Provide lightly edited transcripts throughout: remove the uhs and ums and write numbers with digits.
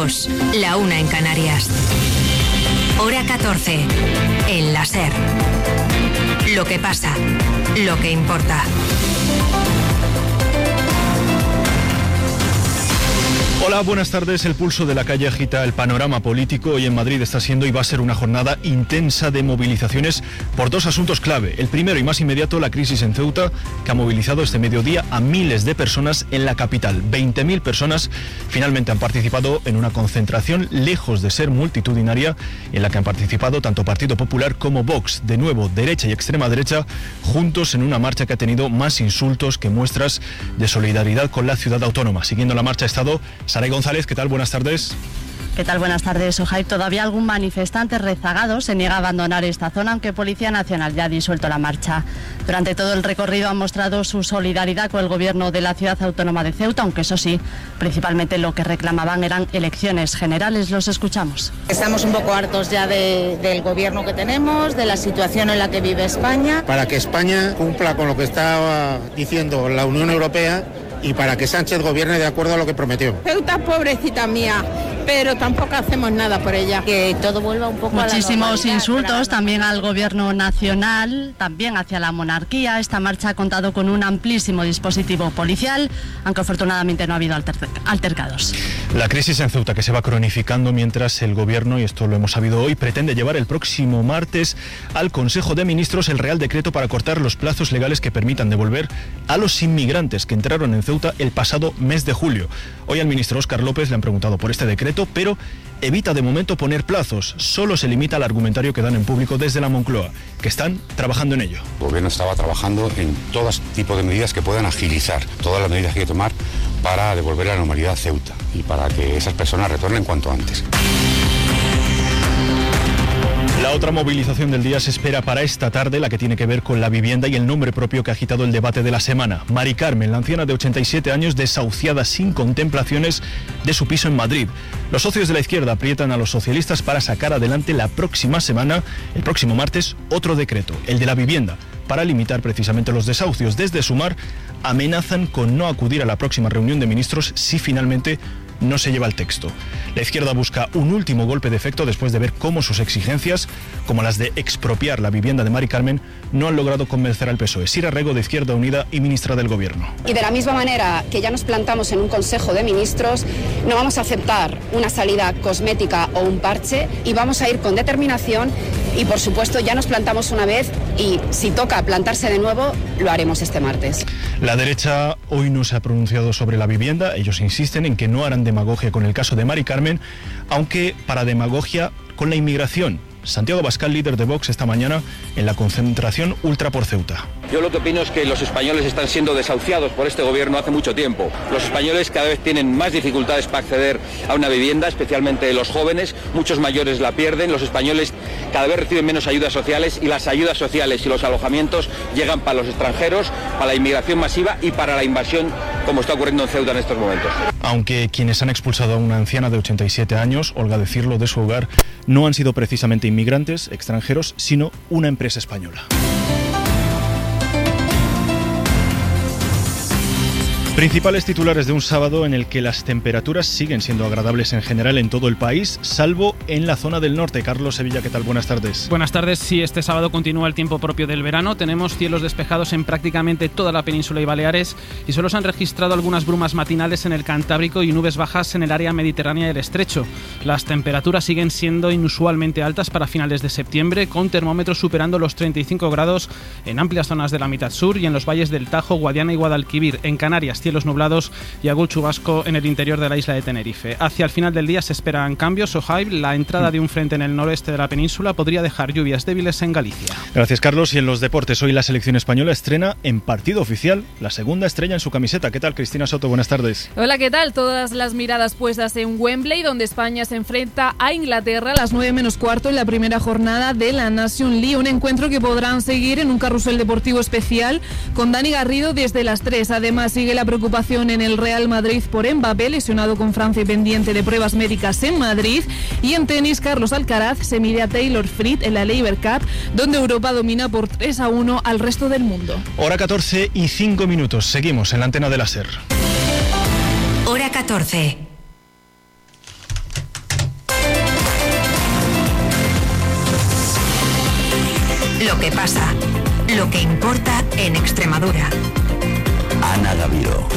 2, la 1 en Canarias. Hora 14, en la SER. Lo que pasa, lo que importa. Hola, buenas tardes. El pulso de la calle agita el panorama político. Hoy en Madrid está siendo y va a ser una jornada intensa de movilizaciones por dos asuntos clave. El primero y más inmediato, la crisis en Ceuta, que ha movilizado este mediodía a miles de personas en la capital. 20.000 personas finalmente han participado en una concentración lejos de ser multitudinaria, en la que han participado tanto Partido Popular como Vox. De nuevo, derecha y extrema derecha, juntos en una marcha que ha tenido más insultos que muestras de solidaridad con la ciudad autónoma. Siguiendo la marcha ha estado Saray González. ¿Qué tal? Buenas tardes. ¿Qué tal? Buenas tardes, Ojaib. Todavía algún manifestante rezagado se niega a abandonar esta zona, aunque Policía Nacional ya ha disuelto la marcha. Durante todo el recorrido han mostrado su solidaridad con el gobierno de la ciudad autónoma de Ceuta, aunque eso sí, principalmente lo que reclamaban eran elecciones generales. Los escuchamos. Estamos un poco hartos ya del gobierno que tenemos, de la situación en la que vive España. Para que España cumpla con lo que estaba diciendo la Unión Europea y para que Sánchez gobierne de acuerdo a lo que prometió. Ceuta, pobrecita mía, pero tampoco hacemos nada por ella. Que todo vuelva un poco a la normalidad. Muchísimos insultos también al gobierno nacional, también hacia la monarquía. Esta marcha ha contado con un amplísimo dispositivo policial, aunque afortunadamente no ha habido altercados. La crisis en Ceuta, que se va cronificando mientras el gobierno, y esto lo hemos sabido hoy, pretende llevar el próximo martes al Consejo de Ministros el Real Decreto para cortar los plazos legales que permitan devolver a los inmigrantes que entraron en Ceuta el pasado mes de julio. Hoy al ministro Óscar López le han preguntado por este decreto, pero evita de momento poner plazos. Solo se limita al argumentario que dan en público desde la Moncloa, que están trabajando en ello. El gobierno estaba trabajando en todo tipo de medidas que puedan agilizar todas las medidas que hay que tomar para devolver la normalidad a Ceuta y para que esas personas retornen cuanto antes. La otra movilización del día se espera para esta tarde, la que tiene que ver con la vivienda y el nombre propio que ha agitado el debate de la semana. Mari Carmen, la anciana de 87 años, desahuciada sin contemplaciones de su piso en Madrid. Los socios de la izquierda aprietan a los socialistas para sacar adelante la próxima semana, el próximo martes, otro decreto, el de la vivienda, para limitar precisamente los desahucios. Desde Sumar amenazan con no acudir a la próxima reunión de ministros si finalmente no se lleva el texto. La izquierda busca un último golpe de efecto después de ver cómo sus exigencias, como las de expropiar la vivienda de Mari Carmen, no han logrado convencer al PSOE. Sira Rego, de Izquierda Unida y ministra del Gobierno. Y de la misma manera que ya nos plantamos en un Consejo de Ministros, no vamos a aceptar una salida cosmética o un parche y vamos a ir con determinación y, por supuesto, ya nos plantamos una vez y si toca plantarse de nuevo, lo haremos este martes. La derecha hoy no se ha pronunciado sobre la vivienda. Ellos insisten en que no harán demagogia con el caso de Mari Carmen, aunque para demagogia con la inmigración. Santiago Abascal, líder de Vox, esta mañana en la concentración Ultra por Ceuta. Yo lo que opino es que los españoles están siendo desahuciados por este gobierno hace mucho tiempo. Los españoles cada vez tienen más dificultades para acceder a una vivienda, especialmente los jóvenes. Muchos mayores la pierden. Los españoles cada vez reciben menos ayudas sociales y las ayudas sociales y los alojamientos llegan para los extranjeros, para la inmigración masiva y para la invasión, como está ocurriendo en Ceuta en estos momentos. Aunque quienes han expulsado a una anciana de 87 años, Olga decirlo, de su hogar, no han sido precisamente inmigrantes extranjeros, sino una empresa española. Principales titulares de un sábado en el que las temperaturas siguen siendo agradables en general en todo el país, salvo en la zona del norte. Carlos Sevilla, ¿qué tal? Buenas tardes. Buenas tardes. Sí, este sábado continúa el tiempo propio del verano. Tenemos cielos despejados en prácticamente toda la península y Baleares y solo se han registrado algunas brumas matinales en el Cantábrico y nubes bajas en el área mediterránea del Estrecho. Las temperaturas siguen siendo inusualmente altas para finales de septiembre, con termómetros superando los 35 grados en amplias zonas de la mitad sur y en los valles del Tajo, Guadiana y Guadalquivir. En Canarias, cielos nublados y algún chubasco en el interior de la isla de Tenerife. Hacia el final del día se esperan cambios. Ojaib, la entrada de un frente en el noroeste de la península podría dejar lluvias débiles en Galicia. Gracias, Carlos. Y en los deportes, hoy la selección española estrena en partido oficial la segunda estrella en su camiseta. ¿Qué tal, Cristina Soto? Buenas tardes. Hola, ¿qué tal? Todas las miradas puestas en Wembley, donde España se enfrenta a Inglaterra a las 9:15 en la primera jornada de la Nation League. Un encuentro que podrán seguir en un carrusel deportivo especial con Dani Garrido desde las 3. Además, sigue la preocupación en el Real Madrid por Mbappé, lesionado con Francia y pendiente de pruebas médicas en Madrid. Y en tenis, Carlos Alcaraz se mide a Taylor Fritz en la Laver Cup, donde Europa domina por 3-1 al resto del mundo. Hora 14 y 5 minutos. Seguimos en la antena de la SER. Hora 14. Lo que pasa, lo que importa en Extremadura. Ana Gaviró.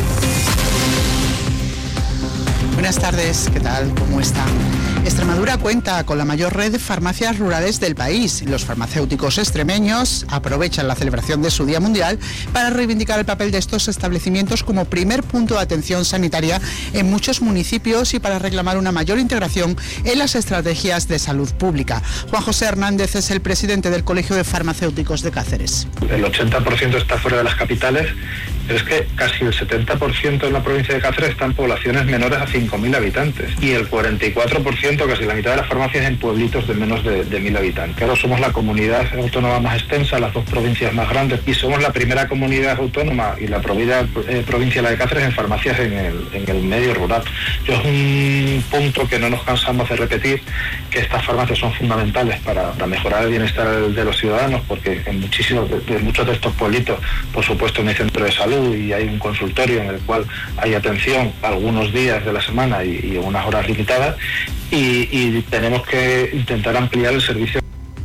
Buenas tardes, ¿qué tal? ¿Cómo están? Extremadura cuenta con la mayor red de farmacias rurales del país. Los farmacéuticos extremeños aprovechan la celebración de su Día Mundial para reivindicar el papel de estos establecimientos como primer punto de atención sanitaria en muchos municipios y para reclamar una mayor integración en las estrategias de salud pública. Juan José Hernández es el presidente del Colegio de Farmacéuticos de Cáceres. El 80% está fuera de las capitales, pero es que casi el 70% en la provincia de Cáceres están en poblaciones menores a 5.000 habitantes y el 44%, casi la mitad de las farmacias, en pueblitos de menos de 1.000 habitantes. Claro, somos la comunidad autónoma más extensa, las dos provincias más grandes, y somos la primera comunidad autónoma y la provincia la de Cáceres en farmacias en el medio rural. Es un punto que no nos cansamos de repetir, que estas farmacias son fundamentales para mejorar el bienestar de los ciudadanos, porque en muchos de estos pueblitos, por supuesto, no hay centro de salud y hay un consultorio en el cual hay atención algunos días de la semana y unas horas limitadas, y tenemos que intentar ampliar el servicio.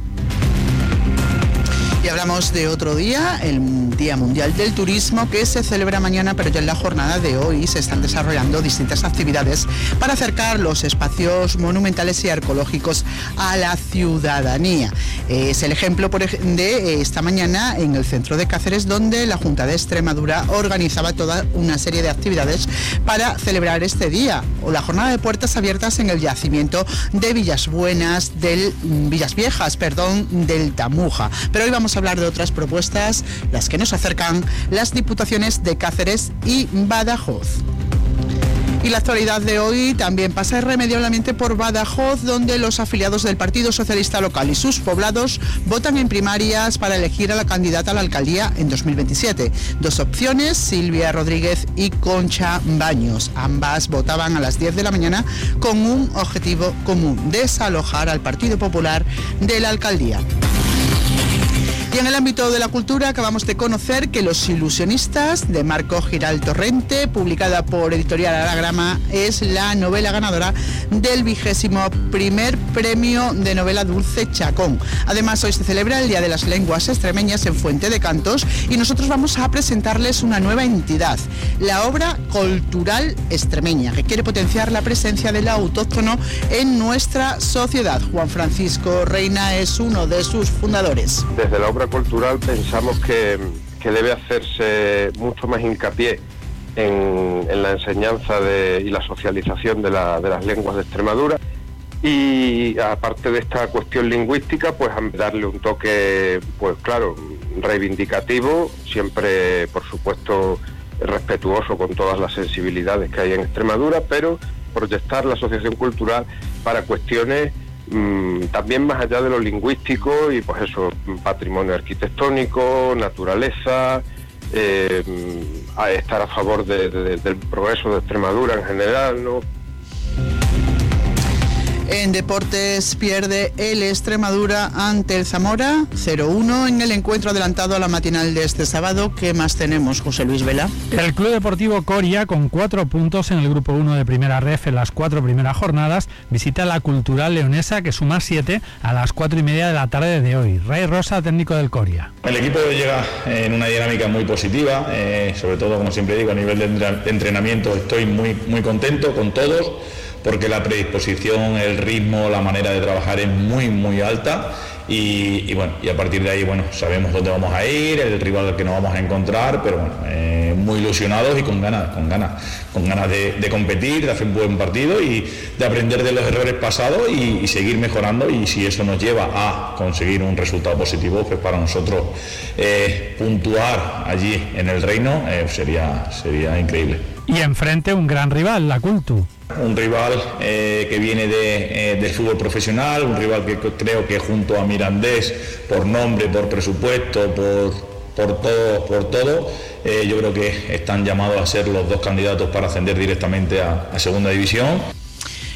Y hablamos de otro día, el Día Mundial del Turismo, que se celebra mañana, pero ya en la jornada de hoy se están desarrollando distintas actividades para acercar los espacios monumentales y arqueológicos a la ciudadanía. Es el ejemplo de esta mañana en el centro de Cáceres, donde la Junta de Extremadura organizaba toda una serie de actividades para celebrar este día, o la jornada de puertas abiertas en el yacimiento de Villas Viejas del Tamuja. Pero hoy vamos a hablar de otras propuestas, las que nos acercan las diputaciones de Cáceres y Badajoz. Y la actualidad de hoy también pasa irremediablemente por Badajoz, donde los afiliados del Partido Socialista Local y sus poblados votan en primarias para elegir a la candidata a la alcaldía en 2027. Dos opciones, Silvia Rodríguez y Concha Baños. Ambas votaban a las 10 de la mañana con un objetivo común: desalojar al Partido Popular de la alcaldía. Y en el ámbito de la cultura acabamos de conocer que Los Ilusionistas, de Marco Giral Torrente, publicada por Editorial Anagrama, es la novela ganadora del 21º Premio de Novela Dulce Chacón. Además, hoy se celebra el Día de las Lenguas Extremeñas en Fuente de Cantos y nosotros vamos a presentarles una nueva entidad, la Obra Cultural Extremeña, que quiere potenciar la presencia del autóctono en nuestra sociedad. Juan Francisco Reina es uno de sus fundadores. Desde la Obra Cultural pensamos que debe hacerse mucho más hincapié en la enseñanza y la socialización de las lenguas de Extremadura, y aparte de esta cuestión lingüística, pues darle un toque, pues claro, reivindicativo, siempre por supuesto respetuoso con todas las sensibilidades que hay en Extremadura, pero proyectar la asociación cultural para cuestiones también más allá de lo lingüístico, y pues eso, patrimonio arquitectónico, naturaleza, estar a favor del progreso de Extremadura en general, ¿no? En deportes pierde el Extremadura ante el Zamora 0-1 en el encuentro adelantado a la matinal de este sábado. ¿Qué más tenemos, José Luis Vela? El Club Deportivo Coria, con 4 puntos en el grupo 1 de Primera Ref en las 4 primeras jornadas, visita la Cultural Leonesa, que suma 7 a las 4:30 de la tarde de hoy. Ray Rosa, técnico del Coria. El equipo llega en una dinámica muy positiva, sobre todo, como siempre digo, a nivel de entrenamiento estoy muy contento con todos, porque la predisposición, el ritmo, la manera de trabajar es muy alta, y a partir de ahí, sabemos dónde vamos a ir, el rival al que nos vamos a encontrar, pero muy ilusionados y con ganas de competir, de hacer un buen partido y de aprender de los errores pasados y seguir mejorando, y si eso nos lleva a conseguir un resultado positivo, pues para nosotros puntuar allí en el Reino sería increíble. Y enfrente un gran rival, la Cultu. Un rival que viene del fútbol profesional, un rival que creo que junto a Mirandés, por nombre, por presupuesto, por todo, yo creo que están llamados a ser los dos candidatos para ascender directamente a segunda división.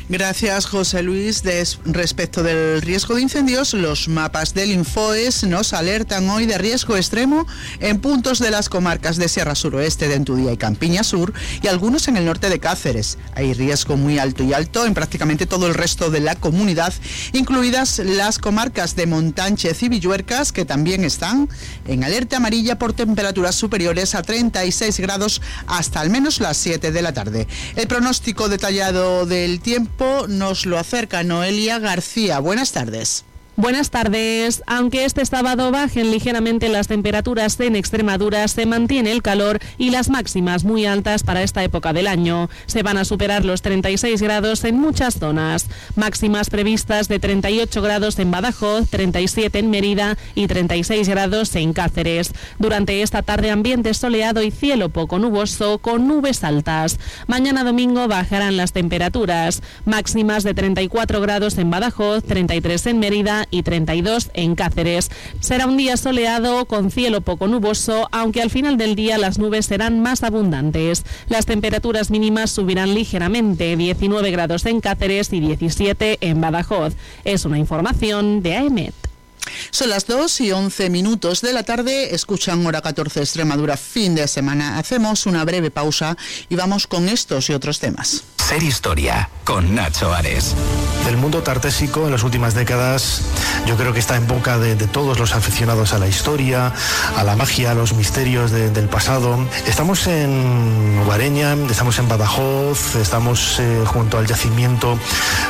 Gracias, José Luis. Respecto del riesgo de incendios, los mapas del Infoes nos alertan hoy de riesgo extremo en puntos de las comarcas de Sierra Suroeste, de Entudía y Campiña Sur, y algunos en el norte de Cáceres. Hay riesgo muy alto y alto en prácticamente todo el resto de la comunidad, incluidas las comarcas de Montánchez y Villuercas, que también están en alerta amarilla por temperaturas superiores a 36 grados hasta al menos las 7 de la tarde. El pronóstico detallado del tiempo nos lo acerca Noelia García. Buenas tardes. Buenas tardes. Aunque este sábado bajen ligeramente las temperaturas en Extremadura, se mantiene el calor y las máximas muy altas para esta época del año. Se van a superar los 36 grados en muchas zonas. Máximas previstas de 38 grados en Badajoz, 37 en Mérida y 36 grados en Cáceres. Durante esta tarde ambiente soleado y cielo poco nuboso con nubes altas. Mañana domingo bajarán las temperaturas. Máximas de 34 grados en Badajoz, 33 en Mérida y 32 en Cáceres. Será un día soleado con cielo poco nuboso, aunque al final del día las nubes serán más abundantes. Las temperaturas mínimas subirán ligeramente, 19 grados en Cáceres y 17 en Badajoz. Es una información de AEMET. Son las 2:11 de la tarde, escuchan Hora 14 Extremadura fin de semana. Hacemos una breve pausa y vamos con estos y otros temas. Ser Historia, con Nacho Ares. El mundo tartésico en las últimas décadas yo creo que está en boca de todos los aficionados a la historia, a la magia, a los misterios del pasado. Estamos en Guareña, estamos en Badajoz, estamos junto al yacimiento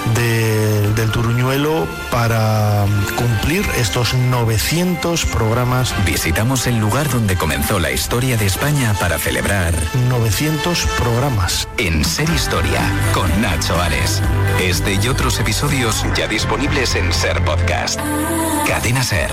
del Turuñuelo para cumplir estos 900 programas. Visitamos el lugar donde comenzó la historia de España para celebrar 900 programas. En Ser Historia, con Nacho Ares. Este y otros episodios ya disponibles en Ser Podcast. Cadena Ser.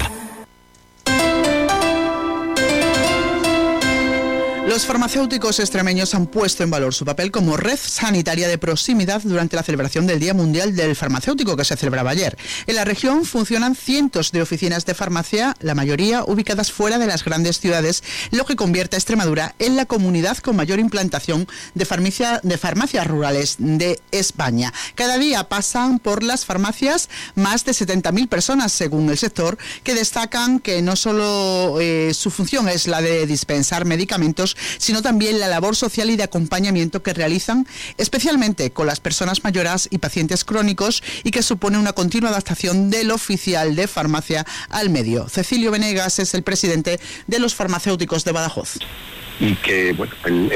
Los farmacéuticos extremeños han puesto en valor su papel como red sanitaria de proximidad durante la celebración del Día Mundial del Farmacéutico, que se celebraba ayer. En la región funcionan cientos de oficinas de farmacia, la mayoría ubicadas fuera de las grandes ciudades, lo que convierte a Extremadura en la comunidad con mayor implantación de farmacias rurales de España. Cada día pasan por las farmacias más de 70.000 personas, según el sector, que destacan que no solo su función es la de dispensar medicamentos, sino también la labor social y de acompañamiento que realizan, especialmente con las personas mayores y pacientes crónicos, y que supone una continua adaptación del oficial de farmacia al medio. Cecilio Venegas es el presidente de los farmacéuticos de Badajoz. Y que bueno,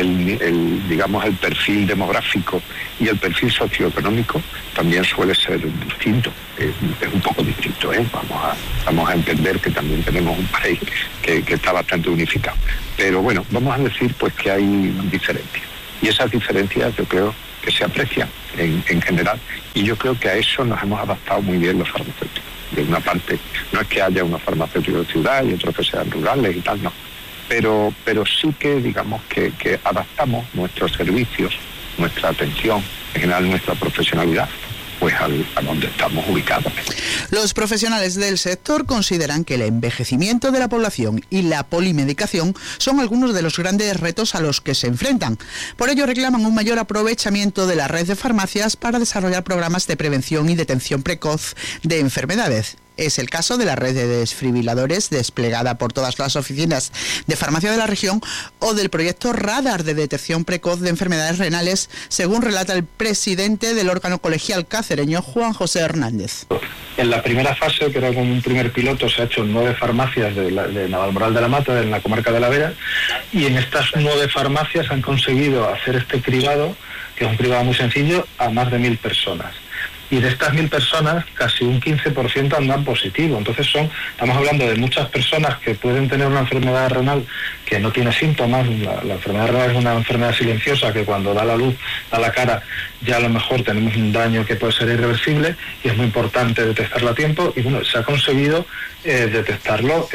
digamos el perfil demográfico y el perfil socioeconómico también suele ser distinto, es un poco distinto, ¿eh? Vamos a entender que también tenemos un país que está bastante unificado, pero bueno, vamos a decir pues que hay diferencias, y esas diferencias yo creo que se aprecian en general, y yo creo que a eso nos hemos adaptado muy bien los farmacéuticos. De una parte, no es que haya unos farmacéuticos de ciudad y otros que sean rurales y tal, no. Pero sí que digamos que adaptamos nuestros servicios, nuestra atención, en general nuestra profesionalidad, pues a donde estamos ubicados. Los profesionales del sector consideran que el envejecimiento de la población y la polimedicación son algunos de los grandes retos a los que se enfrentan. Por ello reclaman un mayor aprovechamiento de la red de farmacias para desarrollar programas de prevención y detención precoz de enfermedades. Es el caso de la red de desfibriladores desplegada por todas las oficinas de farmacia de la región, o del proyecto Radar de detección precoz de enfermedades renales, según relata el presidente del órgano colegial cacereño, Juan José Hernández. En la primera fase, que era como un primer piloto, se ha hecho en 9 farmacias de Navalmoral de la Mata, en la comarca de La Vera, y en estas 9 farmacias han conseguido hacer este cribado, que es un cribado muy sencillo, a más de 1.000 personas. Y de estas 1.000 personas, casi un 15% andan positivo. Entonces estamos hablando de muchas personas que pueden tener una enfermedad renal que no tiene síntomas. La enfermedad renal es una enfermedad silenciosa que cuando da la luz a la cara ya a lo mejor tenemos un daño que puede ser irreversible, y es muy importante detectarlo a tiempo. Y bueno, se ha conseguido detectarlo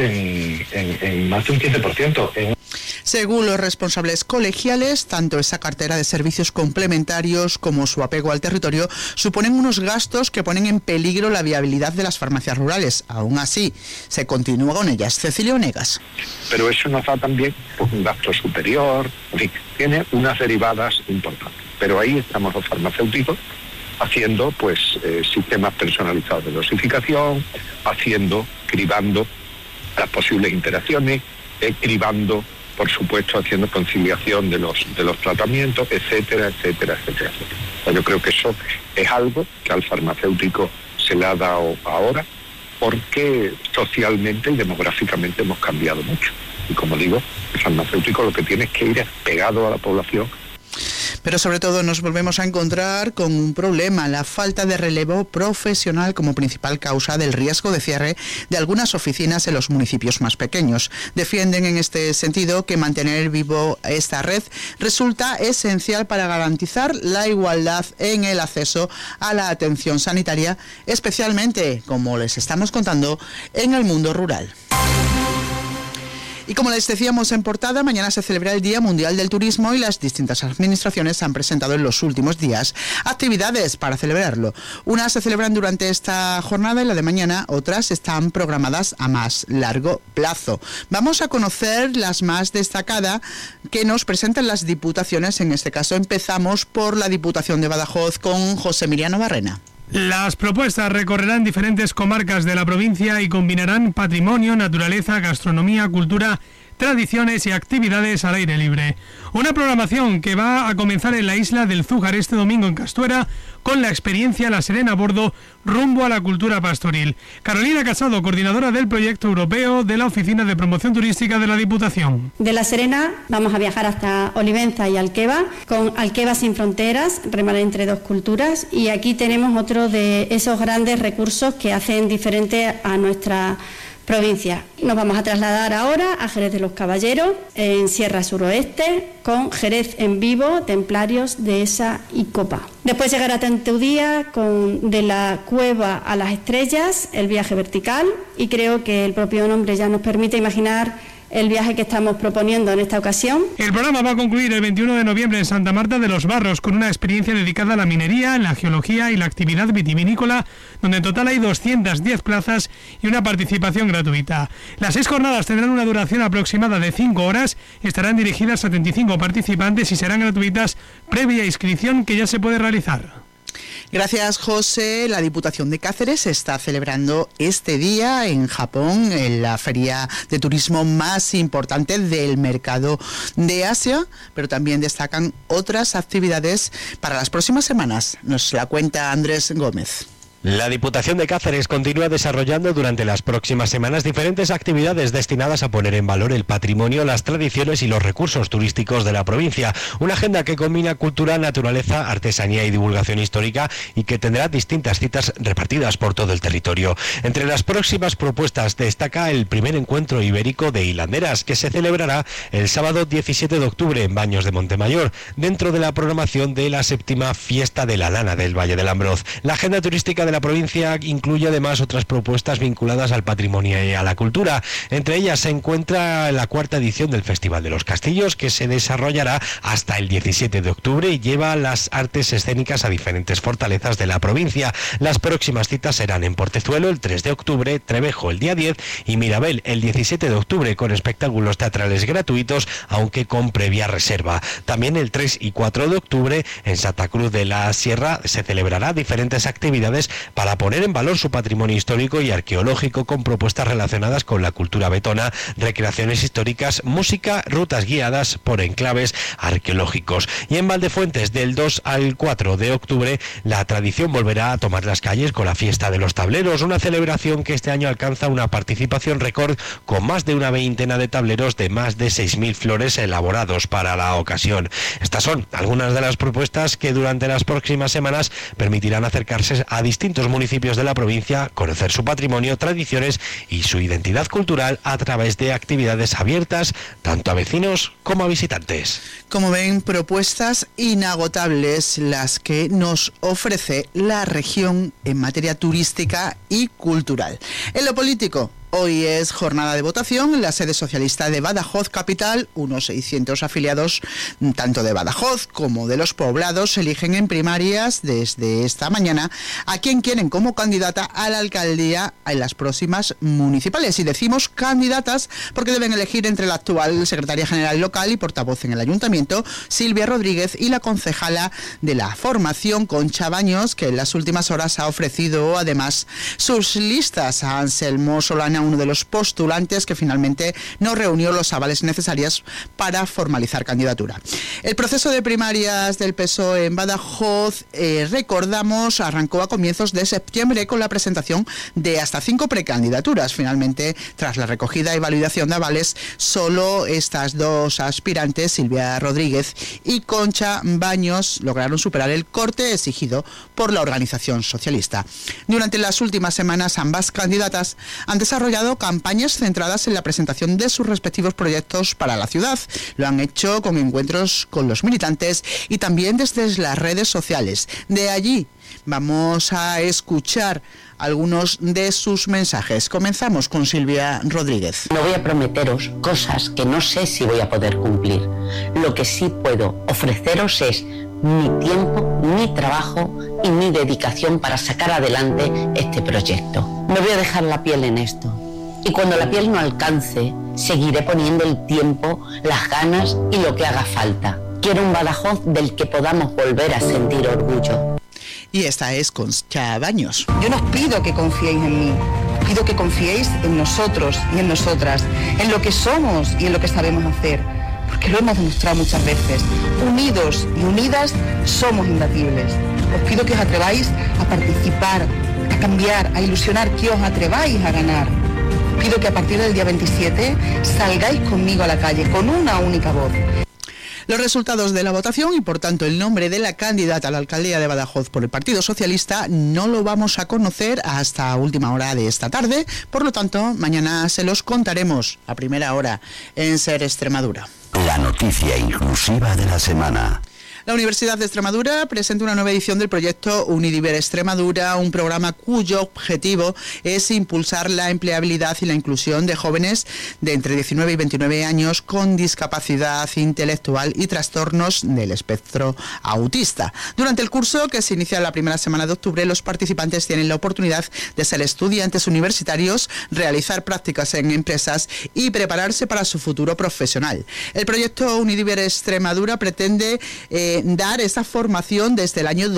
en más de un 15%. Según los responsables colegiales, tanto esa cartera de servicios complementarios como su apego al territorio suponen unos gastos que ponen en peligro la viabilidad de las farmacias rurales. Aún así, se continúa con ellas. Cecilio Negas. Pero eso nos da también pues, un gasto superior, en fin, tiene unas derivadas importantes. Pero ahí estamos los farmacéuticos haciendo pues sistemas personalizados de dosificación, cribando las posibles interacciones, cribando, por supuesto, haciendo conciliación de los tratamientos, etcétera, etcétera, etcétera, etcétera. Yo creo que eso es algo que al farmacéutico se le ha dado ahora, porque socialmente y demográficamente hemos cambiado mucho. Y como digo, el farmacéutico lo que tiene es que ir pegado a la población. Pero sobre todo nos volvemos a encontrar con un problema, la falta de relevo profesional como principal causa del riesgo de cierre de algunas oficinas en los municipios más pequeños. Defienden en este sentido que mantener vivo esta red resulta esencial para garantizar la igualdad en el acceso a la atención sanitaria, especialmente, como les estamos contando, en el mundo rural. Y como les decíamos en portada, mañana se celebra el Día Mundial del Turismo y las distintas administraciones han presentado en los últimos días actividades para celebrarlo. Unas se celebran durante esta jornada y la de mañana, otras están programadas a más largo plazo. Vamos a conocer las más destacadas que nos presentan las diputaciones. En este caso empezamos por la Diputación de Badajoz con José Emiliano Barrena. Las propuestas recorrerán diferentes comarcas de la provincia y combinarán patrimonio, naturaleza, gastronomía, cultura, tradiciones y actividades al aire libre. Una programación que va a comenzar en la isla del Zújar este domingo en Castuera con la experiencia La Serena a bordo rumbo a la cultura pastoril. Carolina Casado, coordinadora del proyecto europeo de la Oficina de Promoción Turística de la Diputación. De La Serena vamos a viajar hasta Olivenza y Alqueva, con Alqueva sin fronteras, remar entre dos culturas, y aquí tenemos otro de esos grandes recursos que hacen diferente a nuestra provincia. Nos vamos a trasladar ahora a Jerez de los Caballeros, en Sierra Suroeste, con Jerez en Vivo, Templarios, Dehesa y Copa. Después llegará Tenteudía con De la Cueva a las Estrellas, el viaje vertical, y creo que el propio nombre ya nos permite imaginar el viaje que estamos proponiendo en esta ocasión. El programa va a concluir el 21 de noviembre en Santa Marta de los Barros con una experiencia dedicada a la minería, la geología y la actividad vitivinícola, donde en total hay 210 plazas y una participación gratuita. Las 6 jornadas tendrán una duración aproximada de 5 horas, estarán dirigidas a 75 participantes y serán gratuitas previa inscripción que ya se puede realizar. Gracias, José. La Diputación de Cáceres está celebrando este día en Japón, en la feria de turismo más importante del mercado de Asia, pero también destacan otras actividades para las próximas semanas. Nos la cuenta Andrés Gómez. La Diputación de Cáceres continúa desarrollando durante las próximas semanas diferentes actividades destinadas a poner en valor el patrimonio, las tradiciones y los recursos turísticos de la provincia. Una agenda que combina cultura, naturaleza, artesanía y divulgación histórica y que tendrá distintas citas repartidas por todo el territorio. Entre las próximas propuestas destaca el primer encuentro ibérico de hilanderas que se celebrará el sábado 17 de octubre en Baños de Montemayor, dentro de la programación de la 7ª Fiesta de la Lana del Valle del Ambroz. La agenda turística de la provincia incluye además otras propuestas vinculadas al patrimonio y a la cultura. Entre ellas se encuentra la 4ª edición del Festival de los Castillos, que se desarrollará hasta el 17 de octubre y lleva las artes escénicas a diferentes fortalezas de la provincia. Las próximas citas serán en Portezuelo el 3 de octubre, Trevejo el día 10 y Mirabel el 17 de octubre con espectáculos teatrales gratuitos, aunque con previa reserva. También el 3 y 4 de octubre en Santa Cruz de la Sierra se celebrará diferentes actividades para poner en valor su patrimonio histórico y arqueológico con propuestas relacionadas con la cultura betona, recreaciones históricas, música, rutas guiadas por enclaves arqueológicos. Y en Valdefuentes, del 2 al 4 de octubre, la tradición volverá a tomar las calles con la Fiesta de los Tableros, una celebración que este año alcanza una participación récord con más de una veintena de tableros de más de 6.000 flores elaborados para la ocasión. Estas son algunas de las propuestas que durante las próximas semanas permitirán acercarse a distintos municipios de la provincia, conocer su patrimonio, tradiciones y su identidad cultural a través de actividades abiertas tanto a vecinos como a visitantes. Como ven, propuestas inagotables las que nos ofrece la región en materia turística y cultural. En lo político, Hoy es jornada de votación en la sede socialista de Badajoz Capital. Unos 600 afiliados, tanto de Badajoz como de los poblados, eligen en primarias desde esta mañana a quien quieren como candidata a la alcaldía en las próximas municipales. Y decimos candidatas porque deben elegir entre la actual secretaria general local y portavoz en el ayuntamiento, Silvia Rodríguez, y la concejala de la formación, Concha Baños, que en las últimas horas ha ofrecido además sus listas a Anselmo Solana, uno de los postulantes que finalmente no reunió los avales necesarios para formalizar candidatura. El proceso de primarias del PSOE en Badajoz, recordamos, arrancó a comienzos de septiembre con la presentación de hasta 5 precandidaturas. Finalmente, tras la recogida y validación de avales, solo estas 2 aspirantes, Silvia Rodríguez y Concha Baños, lograron superar el corte exigido por la organización socialista. Durante las últimas semanas, ambas candidatas han desarrollado campañas centradas en la presentación de sus respectivos proyectos para la ciudad. Lo han hecho con encuentros con los militantes y también desde las redes sociales. De allí vamos a escuchar algunos de sus mensajes. Comenzamos con Silvia Rodríguez. No voy a prometeros cosas que no sé si voy a poder cumplir. Lo que sí puedo ofreceros es mi tiempo, mi trabajo y mi dedicación para sacar adelante este proyecto. Me voy a dejar la piel en esto. Y cuando la piel no alcance, seguiré poniendo el tiempo, las ganas y lo que haga falta. Quiero un Badajoz del que podamos volver a sentir orgullo. Y esta es Concha Baños. Yo no os pido que confiéis en mí, pido que confiéis en nosotros y en nosotras, en lo que somos y en lo que sabemos hacer, porque lo hemos demostrado muchas veces. Unidos y unidas somos imbatibles. Os pido que os atreváis a participar, a cambiar, a ilusionar, que os atreváis a ganar. Pido que a partir del día 27 salgáis conmigo a la calle con una única voz. Los resultados de la votación y por tanto el nombre de la candidata a la alcaldía de Badajoz por el Partido Socialista no lo vamos a conocer hasta última hora de esta tarde. Por lo tanto, mañana se los contaremos a primera hora en SER Extremadura. La noticia inclusiva de la semana. La Universidad de Extremadura presenta una nueva edición del proyecto Unidiver Extremadura, un programa cuyo objetivo es impulsar la empleabilidad y la inclusión de jóvenes de entre 19 y 29 años con discapacidad intelectual y trastornos del espectro autista. Durante el curso, que se inicia la primera semana de octubre, los participantes tienen la oportunidad de ser estudiantes universitarios, realizar prácticas en empresas y prepararse para su futuro profesional. El proyecto Unidiver Extremadura pretende dar esa formación desde el año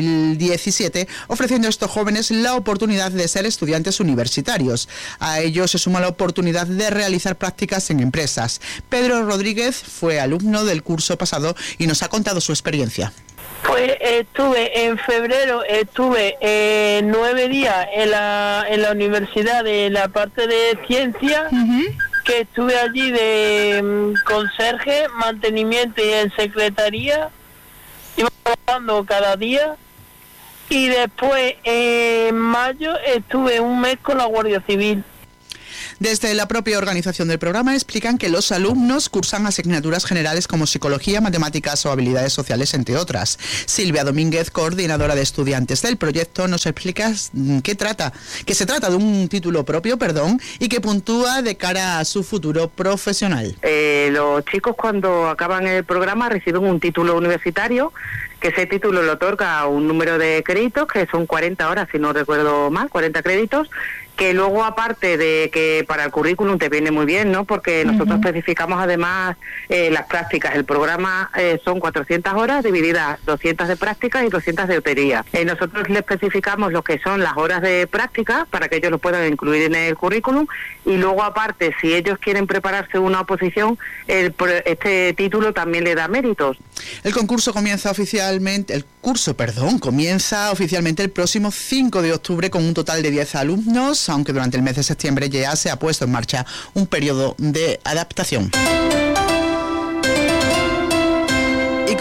2017, ofreciendo a estos jóvenes la oportunidad de ser estudiantes universitarios. A ello se suma la oportunidad de realizar prácticas en empresas. Pedro Rodríguez fue alumno del curso pasado y nos ha contado su experiencia. Pues en febrero estuve 9 días en la universidad de la parte de ciencia, que estuve allí de conserje, mantenimiento y en secretaría, iba trabajando cada día, y después en mayo estuve un mes con la Guardia Civil. Desde la propia organización del programa explican que los alumnos cursan asignaturas generales como psicología, matemáticas o habilidades sociales, entre otras. Silvia Domínguez, coordinadora de estudiantes del proyecto, nos explica que se trata de un título propio, y que puntúa de cara a su futuro profesional. Los chicos cuando acaban el programa reciben un título universitario, que ese título le otorga un número de créditos, que son 40 horas, si no recuerdo mal, 40 créditos, que luego, aparte de que para el currículum te viene muy bien, ¿no? Porque nosotros especificamos además las prácticas. El programa son 400 horas divididas 200 de prácticas y 200 de teoría. Nosotros le especificamos lo que son las horas de práctica para que ellos lo puedan incluir en el currículum, y luego, aparte, si ellos quieren prepararse una oposición, este título también le da méritos. El curso comienza oficialmente el próximo 5 de octubre con un total de 10 alumnos, aunque durante el mes de septiembre ya se ha puesto en marcha un periodo de adaptación. Y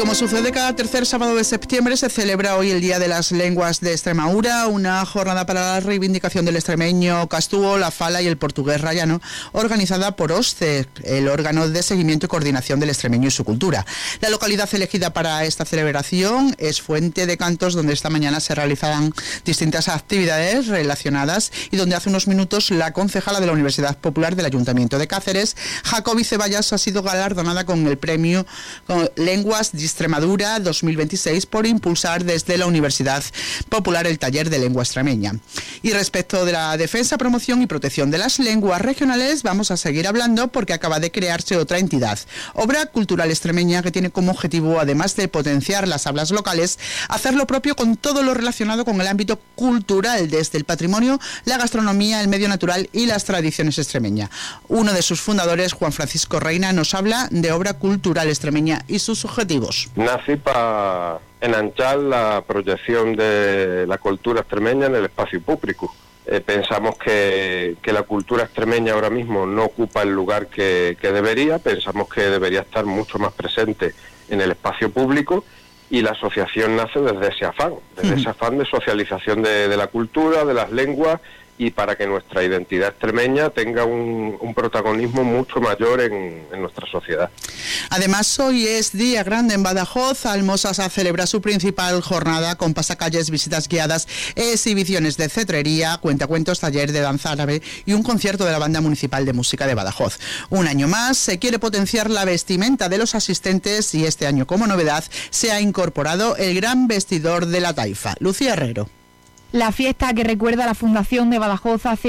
como sucede cada tercer sábado de septiembre, se celebra hoy el Día de las Lenguas de Extremadura, una jornada para la reivindicación del extremeño castúo, la fala y el portugués rayano, organizada por OSCE, el órgano de seguimiento y coordinación del extremeño y su cultura. La localidad elegida para esta celebración es Fuente de Cantos, donde esta mañana se realizarán distintas actividades relacionadas y donde hace unos minutos la concejala de la Universidad Popular del Ayuntamiento de Cáceres, Jacobi Ceballas, ha sido galardonada con el premio Lenguas de Extremadura 2026 por impulsar desde la Universidad Popular el taller de lengua extremeña. Y respecto de la defensa, promoción y protección de las lenguas regionales, vamos a seguir hablando porque acaba de crearse otra entidad, Obra Cultural Extremeña, que tiene como objetivo, además de potenciar las hablas locales, hacer lo propio con todo lo relacionado con el ámbito cultural, desde el patrimonio, la gastronomía, el medio natural y las tradiciones extremeñas. Uno de sus fundadores, Juan Francisco Reina, nos habla de Obra Cultural Extremeña y sus objetivos. Nace para enanchar la proyección de la cultura extremeña en el espacio público. Pensamos que la cultura extremeña ahora mismo no ocupa el lugar que debería, pensamos que debería estar mucho más presente en el espacio público, y la asociación nace desde ese afán de socialización de la cultura, de las lenguas, y para que nuestra identidad extremeña tenga un protagonismo mucho mayor en nuestra sociedad. Además, hoy es Día Grande en Badajoz. Almosasa celebra su principal jornada con pasacalles, visitas guiadas, exhibiciones de cetrería, cuentacuentos, taller de danza árabe y un concierto de la Banda Municipal de Música de Badajoz. Un año más se quiere potenciar la vestimenta de los asistentes y este año, como novedad, se ha incorporado el gran vestidor de la taifa. Lucía Herrero. La fiesta, que recuerda a la fundación de Badajoz hace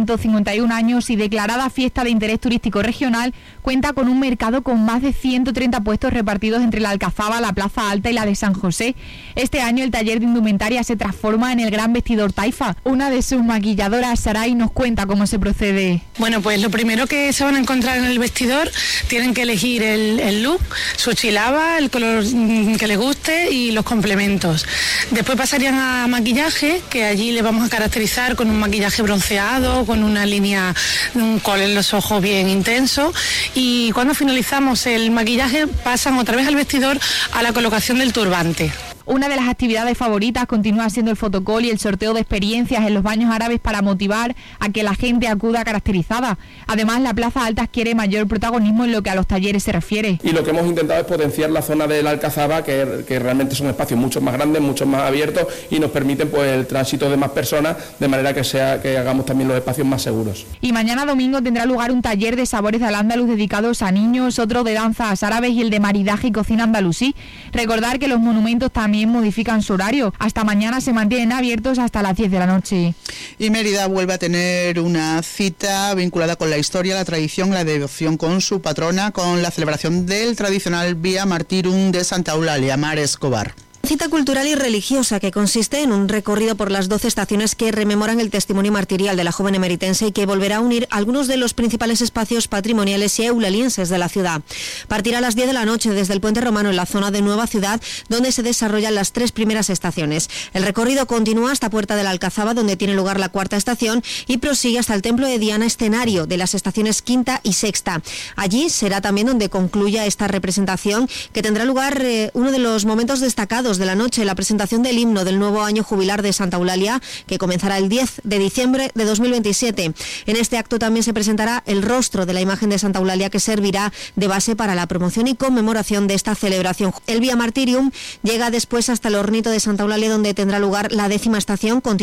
1151 años y declarada fiesta de interés turístico regional, cuenta con un mercado con más de 130 puestos repartidos entre la Alcazaba, la Plaza Alta y la de San José. Este año el taller de indumentaria se transforma en el gran vestidor taifa. Una de sus maquilladoras, Saray, nos cuenta cómo se procede. Bueno, pues lo primero que se van a encontrar en el vestidor, tienen que elegir el look, su chilaba, el color que les guste y los complementos. Después pasarían a maquillaje, que allí le vamos a caracterizar con un maquillaje bronceado, con una línea, un col en los ojos bien intenso, y cuando finalizamos el maquillaje pasan otra vez al vestidor a la colocación del turbante. Una de las actividades favoritas continúa siendo el fotocall y el sorteo de experiencias en los baños árabes para motivar a que la gente acuda caracterizada. Además, la Plaza Alta quiere mayor protagonismo en lo que a los talleres se refiere. Y lo que hemos intentado es potenciar la zona de la Alcazaba, que realmente son espacios mucho más grandes, mucho más abiertos y nos permiten pues el tránsito de más personas, de manera que hagamos también los espacios más seguros. Y mañana domingo tendrá lugar un taller de sabores de Al-Ándalus dedicados a niños, otro de danzas árabes y el de maridaje y cocina andalusí. Recordar que los monumentos también modifican su horario. Hasta mañana se mantienen abiertos hasta las 10 de la noche. Y Mérida vuelve a tener una cita vinculada con la historia, la tradición, la devoción con su patrona, con la celebración del tradicional Vía Martirum de Santa Eulalia, Mar Escobar. Cita cultural y religiosa que consiste en un recorrido por las 12 estaciones que rememoran el testimonio martirial de la joven emeritense y que volverá a unir algunos de los principales espacios patrimoniales y eulalienses de la ciudad. Partirá a las 10 de la noche desde el Puente Romano en la zona de Nueva Ciudad, donde se desarrollan las 3 primeras estaciones. El recorrido continúa hasta Puerta de la Alcazaba, donde tiene lugar la 4ª estación, y prosigue hasta el Templo de Diana, escenario de las estaciones 5ª y 6ª. Allí será también donde concluya esta representación, que tendrá lugar uno de los momentos destacados de la noche, la presentación del himno del nuevo año jubilar de Santa Eulalia, que comenzará el 10 de diciembre de 2027. En este acto también se presentará el rostro de la imagen de Santa Eulalia, que servirá de base para la promoción y conmemoración de esta celebración. El Vía Martirium llega después hasta el Hornito de Santa Eulalia, donde tendrá lugar la 10ª estación.